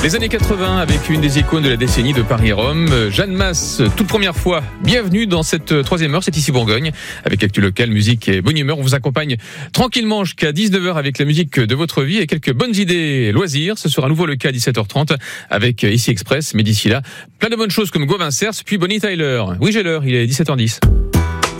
Les années 80 avec une des icônes de la décennie de Paris-Rome, Jeanne Masse, toute première fois. Bienvenue dans cette troisième heure, c'est ici Bourgogne, avec actu local, musique et bonne humeur. On vous accompagne tranquillement jusqu'à 19h avec la musique de votre vie et quelques bonnes idées loisirs. Ce sera à nouveau le cas à 17h30 avec Ici Express, mais d'ici là, plein de bonnes choses comme Gauvin Cers, puis Bonnie Tyler. Oui, j'ai l'heure, il est 17h10.